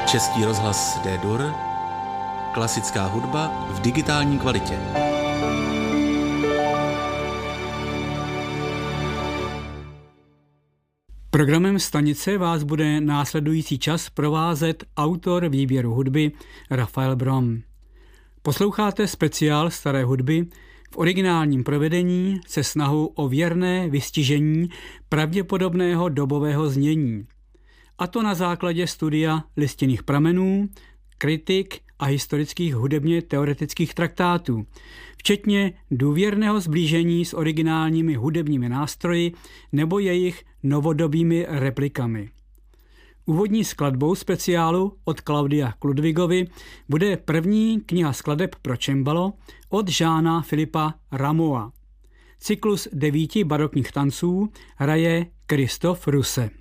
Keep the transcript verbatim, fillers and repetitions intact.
Český rozhlas D-Dur, klasická hudba v digitální kvalitě. Programem stanice vás bude následující čas provázet autor výběru hudby Rafael Brom. Posloucháte speciál staré hudby v originálním provedení se snahou o věrné vystižení pravděpodobného dobového znění. A to na základě studia listinných pramenů, kritik a historických hudebně teoretických traktátů, včetně důvěrného sblížení s originálními hudebními nástroji nebo jejich novodobými replikami. Úvodní skladbou speciálu od Klaudia Kludvigovy bude první kniha skladeb pro cembalo od Jeana Philippa Rameaua. Cyklus devíti barokních tanců hraje Christophe Rousset.